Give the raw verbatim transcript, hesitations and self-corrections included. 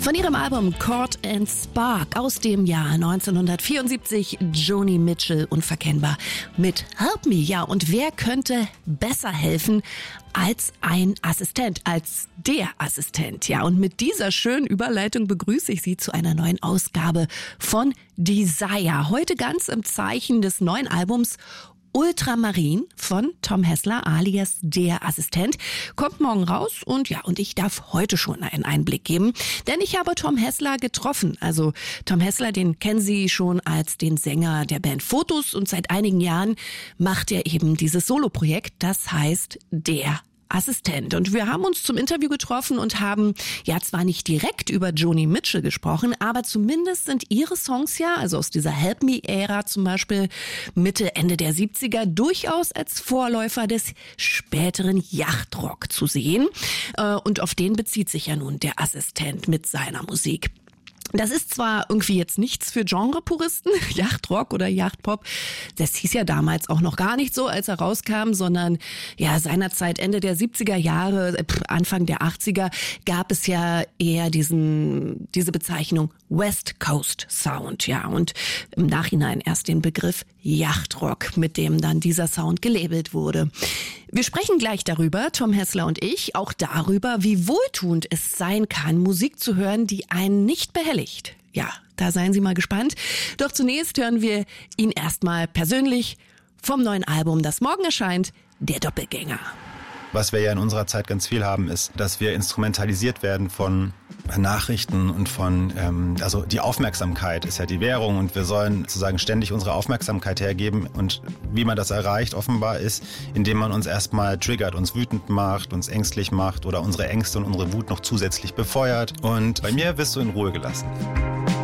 Von ihrem Album Chord and Spark aus dem Jahr neunzehnhundertvierundsiebzig, Joni Mitchell, unverkennbar mit Help Me. Ja, und wer könnte besser helfen als ein Assistent, als der Assistent? Ja, und mit dieser schönen Überleitung begrüße ich Sie zu einer neuen Ausgabe von Desire. Heute ganz im Zeichen des neuen Albums Ultramarin von Tom Hessler alias der Assistent. Kommt morgen raus und ja, und ich darf heute schon einen Einblick geben, denn ich habe Tom Hessler getroffen. Also Tom Hessler, den kennen Sie schon als den Sänger der Band Fotos und seit einigen Jahren macht er eben dieses Soloprojekt, das heißt der Assistent. Und wir haben uns zum Interview getroffen und haben ja zwar nicht direkt über Joni Mitchell gesprochen, aber zumindest sind ihre Songs ja, also aus dieser Help Me-Ära zum Beispiel Mitte, Ende der siebziger, durchaus als Vorläufer des späteren Yachtrock zu sehen. Und auf den bezieht sich ja nun der Assistent mit seiner Musik. Das ist zwar irgendwie jetzt nichts für Genrepuristen, Yachtrock oder Yachtpop. Das hieß ja damals auch noch gar nicht so, als er rauskam, sondern ja seinerzeit Ende der siebziger Jahre, Anfang der achtziger gab es ja eher diesen diese Bezeichnung West Coast Sound, ja, und im Nachhinein erst den Begriff Yachtrock, mit dem dann dieser Sound gelabelt wurde. Wir sprechen gleich darüber, Tom Hessler und ich, auch darüber, wie wohltuend es sein kann, Musik zu hören, die einen nicht behelligt. Ja, da seien Sie mal gespannt. Doch zunächst hören wir ihn erstmal persönlich vom neuen Album, das morgen erscheint, Der Doppelgänger. Was wir ja in unserer Zeit ganz viel haben, ist, dass wir instrumentalisiert werden von Nachrichten und von, ähm, also die Aufmerksamkeit ist ja die Währung und wir sollen sozusagen ständig unsere Aufmerksamkeit hergeben und wie man das erreicht offenbar ist, indem man uns erstmal triggert, uns wütend macht, uns ängstlich macht oder unsere Ängste und unsere Wut noch zusätzlich befeuert und bei mir wirst du in Ruhe gelassen.